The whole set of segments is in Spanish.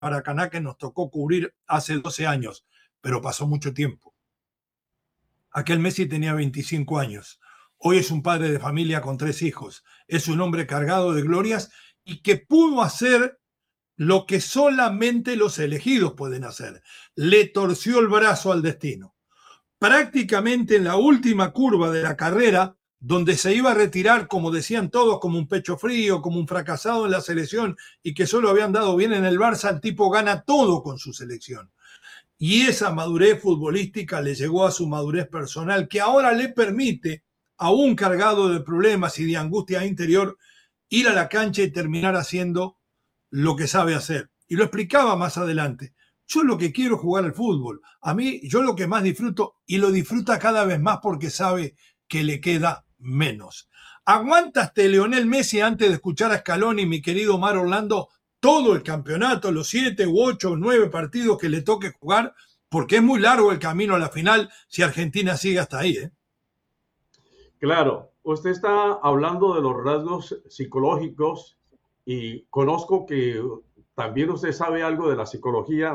Maracaná que nos tocó cubrir hace 12 años, pero pasó mucho tiempo. Aquel Messi tenía 25 años. Hoy es un padre de familia con 3 hijos. Es un hombre cargado de glorias y que pudo hacer lo que solamente los elegidos pueden hacer. Le torció el brazo al destino. Prácticamente en la última curva de la carrera, donde se iba a retirar, como decían todos, como un pecho frío, como un fracasado en la selección y que solo habían dado bien en el Barça, el tipo gana todo con su selección. Y esa madurez futbolística le llegó a su madurez personal, que ahora le permite, aún cargado de problemas y de angustia interior, ir a la cancha y terminar haciendo lo que sabe hacer. Y lo explicaba más adelante. Yo lo que quiero es jugar al fútbol. A mí, yo lo que más disfruto, y lo disfruta cada vez más porque sabe que le queda menos. ¿Aguantaste Lionel Messi antes de escuchar a Scaloni, mi querido Omar Orlando, todo el campeonato, los 7 u 8 o 9 partidos que le toque jugar? Porque es muy largo el camino a la final si Argentina sigue hasta ahí, ¿eh? Claro, usted está hablando de los rasgos psicológicos y conozco que también usted sabe algo de la psicología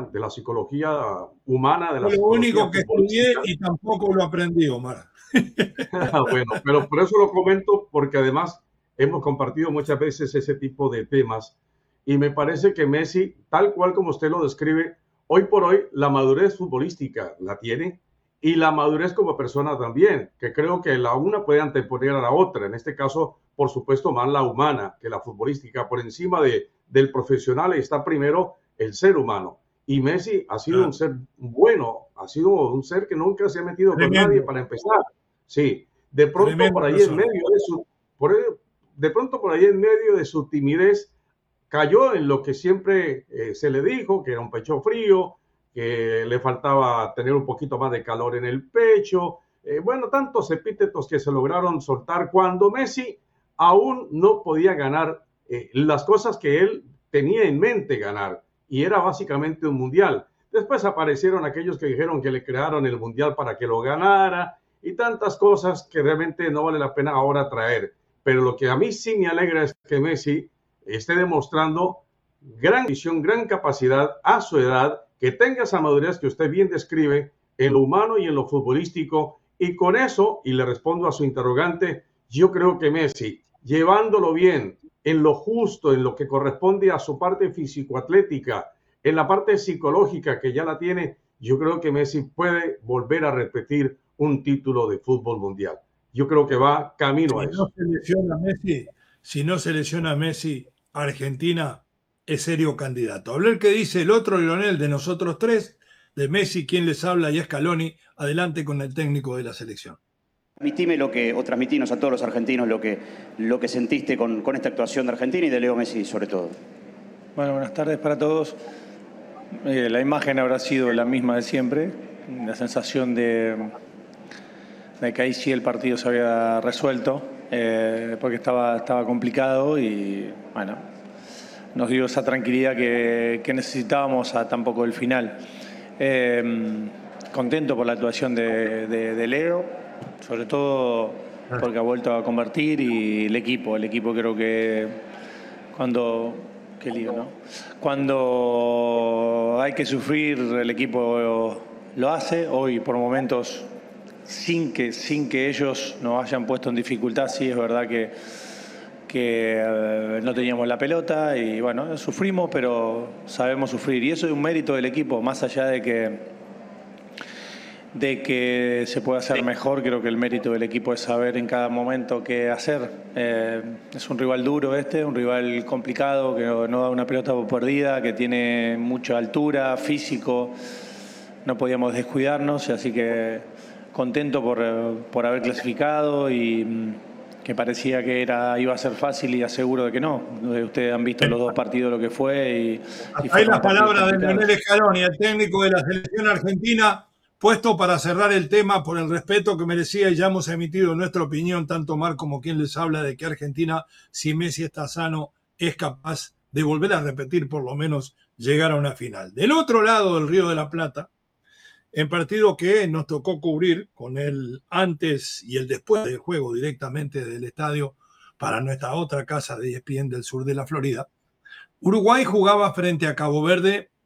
humana, de la Lo psicología único que estudié futbolística. y tampoco lo aprendí, Omar. Bueno, pero por eso lo comento, porque además hemos compartido muchas veces ese tipo de temas y me parece que Messi, tal cual como usted lo describe, hoy por hoy la madurez futbolística la tiene y la madurez como persona también, que creo que la una puede anteponer a la otra. En este caso, por supuesto, más la humana que la futbolística. Por encima del profesional está primero el ser humano. Y Messi ha sido un ser bueno, ha sido un ser que nunca se ha metido con nadie Tremendo. para empezar. Sí, de pronto Tremenda por ahí en persona. medio de de pronto por ahí en medio de su timidez cayó en lo que siempre se le dijo, que era un pecho frío, que le faltaba tener un poquito más de calor en el pecho. Bueno, tantos epítetos que se lograron soltar cuando Messi aún no podía ganar las cosas que él tenía en mente ganar, y era básicamente un mundial. Después aparecieron aquellos que dijeron que le crearon el mundial para que lo ganara y tantas cosas que realmente no vale la pena ahora traer. Pero lo que a mí sí me alegra es que Messi esté demostrando gran visión, gran capacidad a su edad, que tenga esa madurez que usted bien describe en lo humano y en lo futbolístico. Y con eso, y le respondo a su interrogante, yo creo que Messi, llevándolo bien, en lo justo, en lo que corresponde a su parte físico-atlética, en la parte psicológica que ya la tiene, yo creo que Messi puede volver a repetir un título de fútbol mundial. Yo creo que va camino a eso. Si no se lesiona a Messi, Argentina es serio candidato. A ver qué dice el otro Lionel de nosotros tres, de Messi, quien les habla y Scaloni. Adelante con el técnico de la selección. Transmitime o transmitinos a todos los argentinos lo que sentiste con esta actuación de Argentina y de Leo Messi sobre todo. Bueno, buenas tardes para todos. La imagen habrá sido la misma de siempre, la sensación de que ahí sí el partido se había resuelto, porque estaba complicado y bueno, nos dio esa tranquilidad que necesitábamos a tan poco del final. Contento por la actuación de Leo, sobre todo porque ha vuelto a convertir, y el equipo creo que qué lío, ¿no? Cuando hay que sufrir, el equipo lo hace. Hoy, por momentos, sin que ellos nos hayan puesto en dificultad, sí es verdad que no teníamos la pelota y bueno, sufrimos, pero sabemos sufrir. Y eso es un mérito del equipo, más allá de que se pueda hacer mejor. Creo que el mérito del equipo es saber en cada momento qué hacer. Es un rival duro un rival complicado, que no da una pelota por perdida, que tiene mucha altura, físico. No podíamos descuidarnos, así que contento por haber clasificado, y que parecía que iba a ser fácil, y aseguro de que no. Ustedes han visto los dos partidos lo que fue. Ahí las palabras de Lionel Scaloni, el técnico de la selección argentina, puesto para cerrar el tema por el respeto que merecía, y ya hemos emitido nuestra opinión, tanto Mar como quien les habla, de que Argentina, si Messi está sano, es capaz de volver a repetir, por lo menos llegar a una final. Del otro lado del Río de la Plata, en partido que nos tocó cubrir con el antes y el después del juego directamente del estadio para nuestra otra casa de ESPN del sur de la Florida, Uruguay jugaba frente a Cabo Verde